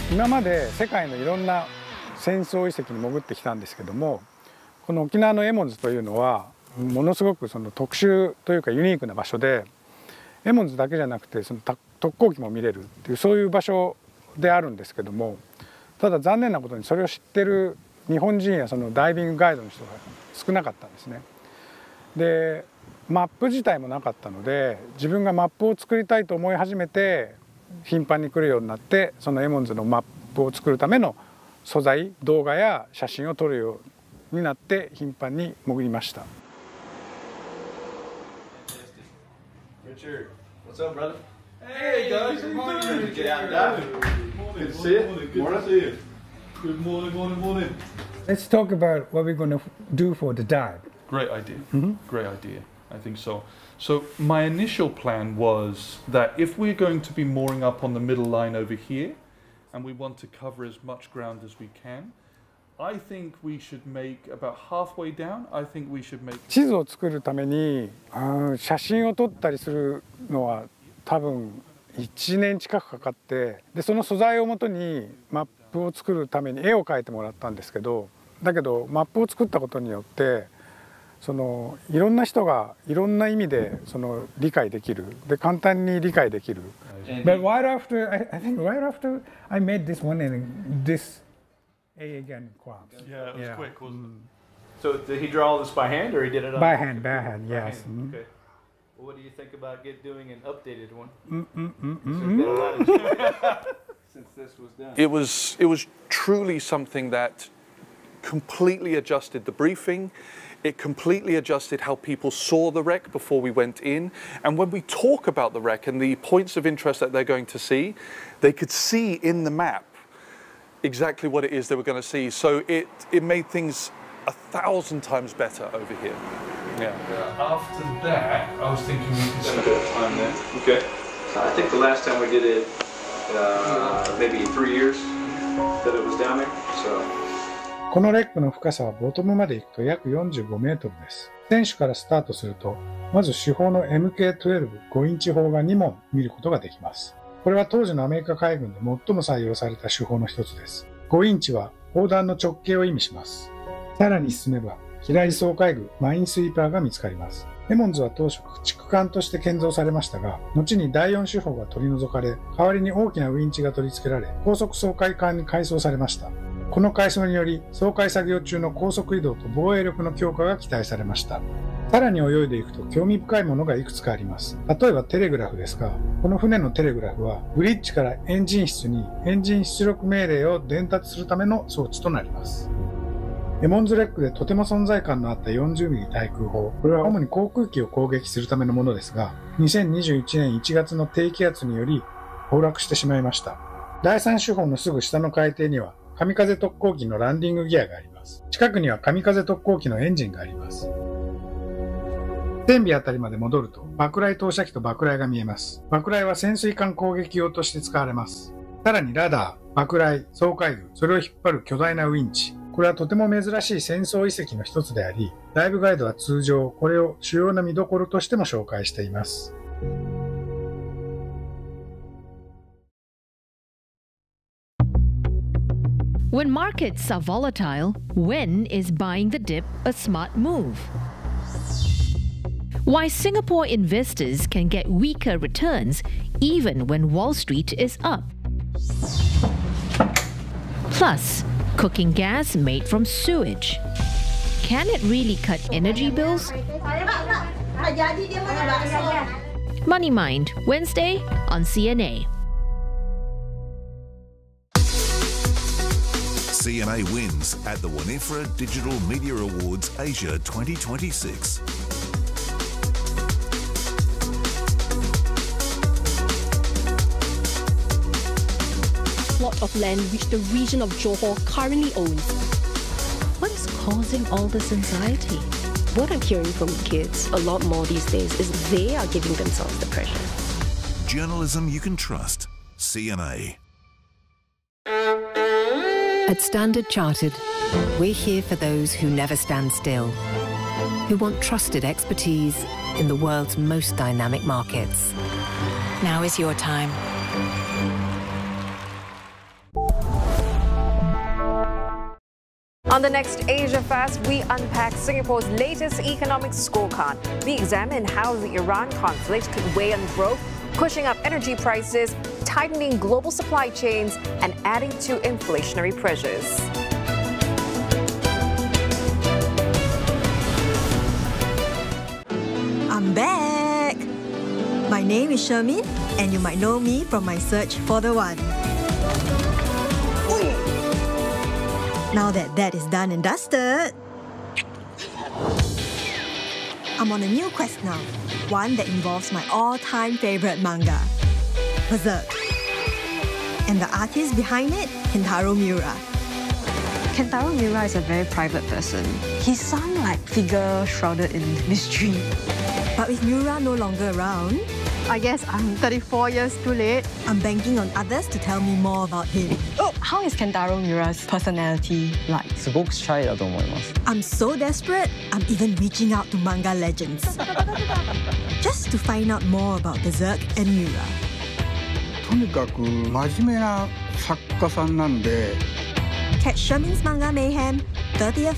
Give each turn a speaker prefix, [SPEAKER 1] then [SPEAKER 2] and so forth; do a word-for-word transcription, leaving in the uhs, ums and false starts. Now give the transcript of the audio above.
[SPEAKER 1] 今まで世界のいろんな戦争遺跡に潜ってきたんですけども、この沖縄のエモンズというのはものすごくその特殊というかユニークな場所で、エモンズだけじゃなくてその特攻機も見れるっていうそういう場所であるんですけども、ただ残念なことにそれを知ってる日本人やそのダイビングガイドの人が少なかったんですね。でマップ自体もなかったので、自分がマップを作りたいと思い始めて頻繁に来るようになって、そのエモンズのマップを作るための素材、動画や写真を撮るようになって頻繁に潜りました。
[SPEAKER 2] Richard, what's up, brother? Hey guys, how are you doing? Get out and dive. Good to see you. Good to see you. Good morning, morning, morning.
[SPEAKER 1] Let's talk about what we're going to do for the dive.
[SPEAKER 3] Great idea.
[SPEAKER 1] Mm-hmm.
[SPEAKER 3] Great idea. I think so. So my initial plan was that if we're going to be mooring up on the middle line over here, and we want to cover as much ground as we can, I think we should make about halfway down. I think we should make.
[SPEAKER 1] 地図を作るために、あ、写真を撮ったりするのは多分いちねん近くかかって、でその素材をもとにマップを作るために絵を描いてもらったんですけど、だけどマップを作ったことによって、そのいろんな人がいろんな意味でその理解できる、で簡単に理解できる。But right after, I, I think right after I made this one and this A again quabs.
[SPEAKER 3] Yeah, it was
[SPEAKER 1] Yeah.
[SPEAKER 3] quick, wasn't it?
[SPEAKER 2] So did he draw all this by hand, or he did it on
[SPEAKER 1] By hand, by hand,
[SPEAKER 2] by
[SPEAKER 1] yes.
[SPEAKER 2] hand? Okay. Well, what do you think about get doing an updated one?
[SPEAKER 1] Mm, mm, mm, mm,
[SPEAKER 2] Since
[SPEAKER 1] mm.
[SPEAKER 2] they allowed it- Since this was done.
[SPEAKER 3] It was it was truly something that completely adjusted the briefing. It completely adjusted how people saw the wreck before we went in. And when we talk about the wreck and the points of interest that they're going to see, they could see in the map exactly what it is they were going to see. So it, it made things a thousand times better over here. Yeah. Uh, after that, I was thinking we could spend a bit of time there.
[SPEAKER 2] Okay. So I think the last time we did it, uh, maybe three years that it was down there. So.
[SPEAKER 1] このレックの深さはボトムまで行くと約よんじゅうごメートルです。船首からスタートすると、まず主砲の エムケーじゅうに ごインチ砲がにもん見ることができます。これは当時のアメリカ海軍で最も採用された主砲の一つです。ごインチは砲弾の直径を意味します。さらに進めば、平井総海軍マインスイーパーが見つかります。エモンズは当初駆逐艦として建造されましたが、後にだいよん主砲が取り除かれ、代わりに大きなウインチが取り付けられ、高速掃海艦に改装されました。この改装により、掃海作業中の高速移動と防衛力の強化が期待されました。さらに泳いでいくと興味深いものがいくつかあります。例えばテレグラフですが、この船のテレグラフは、ブリッジからエンジン室にエンジン出力命令を伝達するための装置となります。エモンズレックでとても存在感のあった よんじゅうミリ 対空砲。これは主に航空機を攻撃するためのものですが、にせんにじゅういちねんいちがつの低気圧により崩落してしまいました。だいさん主砲のすぐ下の海底には、神風特攻機のランディングギアがあります。近くには神風特攻機のエンジンがあります。船尾あたりまで戻ると、爆雷投射機と爆雷が見えます。爆雷は潜水艦攻撃用として使われます。さらにラダー、爆雷、掃海具、それを引っ張る巨大なウインチ。これはとても珍しい戦争遺跡の一つであり、ダイブガイドは通常これを主要な見どころとしても紹介しています。
[SPEAKER 4] When markets are volatile, when is buying the dip a smart move? Why Singapore investors can get weaker returns even when Wall Street is up. Plus, cooking gas made from sewage. Can it really cut energy bills? Money Mind, Wednesday on C N A.
[SPEAKER 5] C N A wins at the Winifred Digital Media Awards Asia twenty twenty-six.
[SPEAKER 6] Plot of land which the region of Johor currently owns.
[SPEAKER 7] What is causing all this anxiety?
[SPEAKER 6] What I'm hearing from kids a lot more these days is they are giving themselves the pressure.
[SPEAKER 5] Journalism you can trust. C N A.
[SPEAKER 8] At Standard Chartered, we're here for those who never stand still, who want trusted expertise in the world's most dynamic markets.
[SPEAKER 7] Now is your time.
[SPEAKER 9] On the next Asia Fast, we unpack Singapore's latest economic scorecard. We examine how the Iran conflict could weigh on growth, pushing up energy prices, tightening global supply chains, and adding to inflationary pressures.
[SPEAKER 10] I'm back! My name is Shermin, and you might know me from my search for the one. Now that that is done and dusted, I'm on a new quest now, one that involves my all-time favorite manga, Berserk. And the artist behind it, Kentaro Miura.
[SPEAKER 11] Kentaro Miura is a very private person. He's some like figure shrouded in mystery.
[SPEAKER 10] But with Miura no longer around,
[SPEAKER 11] I guess I'm thirty-four years too late.
[SPEAKER 10] I'm banking on others to tell me more about him.
[SPEAKER 11] Oh, how is Kentaro Miura's personality like?
[SPEAKER 10] I'm so desperate, I'm even reaching out to manga legends. Just to find out more about Berserk and Miura.
[SPEAKER 12] とにかく真面目な作家さんなんで。
[SPEAKER 10] Catch Shermin's Manga Mayhem, thirtieth